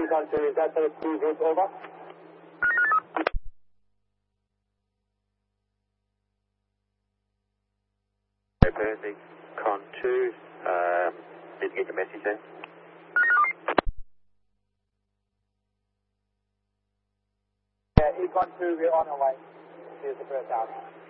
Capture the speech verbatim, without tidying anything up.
Econ two, is that the two group over? Burnley, Con two, um, did you get the message there? Yeah, Econ two, we're on our way. Here's the first out.